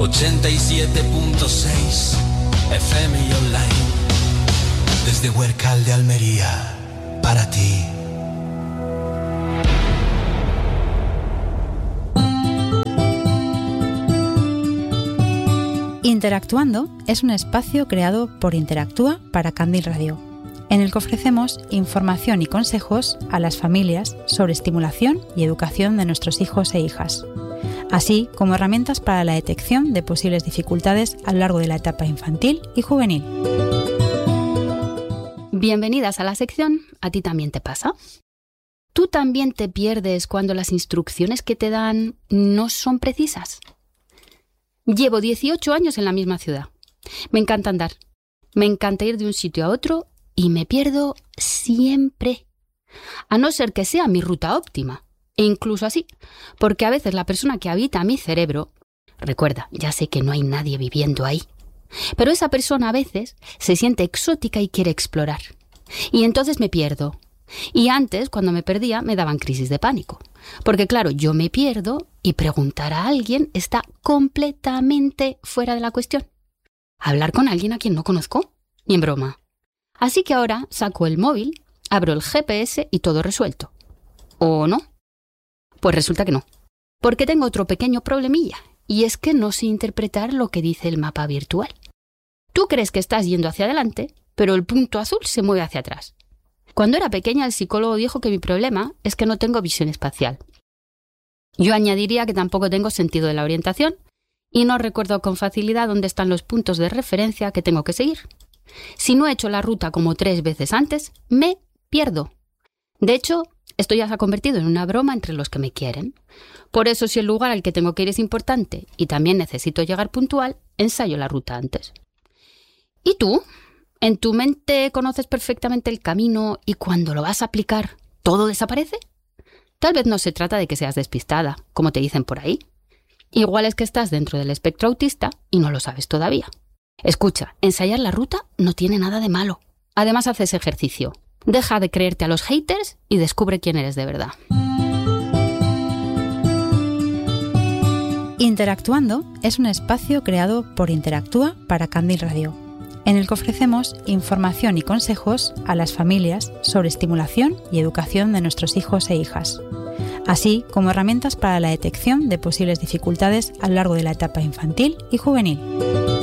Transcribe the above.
87.6 FM y online. Desde Huércal de Almería, para ti. Interactuando es un espacio creado por Interactúa para Candil Radio, en el que ofrecemos información y consejos a las familias sobre estimulación y educación de nuestros hijos e hijas, así como herramientas para la detección de posibles dificultades a lo largo de la etapa infantil y juvenil. Bienvenidas a la sección ¿A ti también te pasa? ¿Tú también te pierdes cuando las instrucciones que te dan no son precisas? Llevo 18 años en la misma ciudad. Me encanta andar. Me encanta ir de un sitio a otro y me pierdo siempre. A no ser que sea mi ruta óptima. E incluso así, porque a veces la persona que habita mi cerebro, recuerda, ya sé que no hay nadie viviendo ahí, pero esa persona a veces se siente exótica y quiere explorar. Y entonces me pierdo. Y antes, cuando me perdía, me daban crisis de pánico. Porque claro, yo me pierdo y preguntar a alguien está completamente fuera de la cuestión. Hablar con alguien a quien no conozco, ni en broma. Así que ahora saco el móvil, abro el GPS y todo resuelto. ¿O no? Pues resulta que no. Porque tengo otro pequeño problemilla, y es que no sé interpretar lo que dice el mapa virtual. Tú crees que estás yendo hacia adelante, pero el punto azul se mueve hacia atrás. Cuando era pequeña, el psicólogo dijo que mi problema es que no tengo visión espacial. Yo añadiría que tampoco tengo sentido de la orientación y no recuerdo con facilidad dónde están los puntos de referencia que tengo que seguir. Si no he hecho la ruta como 3 veces antes, me pierdo. De hecho, esto ya se ha convertido en una broma entre los que me quieren. Por eso, si el lugar al que tengo que ir es importante y también necesito llegar puntual, ensayo la ruta antes. ¿Y tú? ¿En tu mente conoces perfectamente el camino y cuando lo vas a aplicar, todo desaparece? Tal vez no se trata de que seas despistada, como te dicen por ahí. Igual es que estás dentro del espectro autista y no lo sabes todavía. Escucha, ensayar la ruta no tiene nada de malo. Además, haces ejercicio. Deja de creerte a los haters y descubre quién eres de verdad. Interactuando es un espacio creado por Interactúa para Candil Radio, en el que ofrecemos información y consejos a las familias sobre estimulación y educación de nuestros hijos e hijas, así como herramientas para la detección de posibles dificultades a lo largo de la etapa infantil y juvenil.